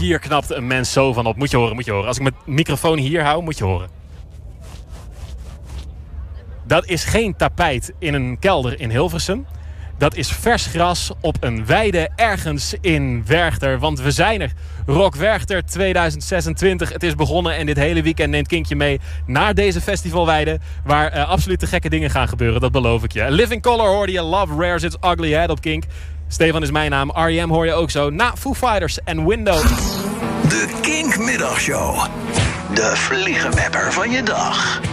hier knapt een mens zo van op. Moet je horen. Als ik mijn microfoon hier hou, moet je horen. Dat is geen tapijt in een kelder in Hilversum. Dat is vers gras op een weide ergens in Werchter. Want we zijn er. Rock Werchter 2026. Het is begonnen en dit hele weekend neemt Kink je mee naar deze festivalweide. Waar absoluut de gekke dingen gaan gebeuren, dat beloof ik je. Living Colour hoorde je, Love Rares Its Ugly Head op Kink. Stefan is mijn naam, R.E.M. hoor je ook zo. Na Foo Fighters en Window. De Kink Middagshow. De vliegenmapper van je dag.